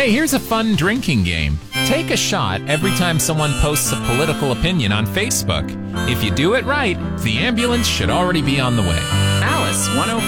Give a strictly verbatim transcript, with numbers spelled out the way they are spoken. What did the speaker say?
Hey, here's a fun drinking game. Take a shot every time someone posts a political opinion on Facebook. If you do it right, the ambulance should already be on the way. Alice, one oh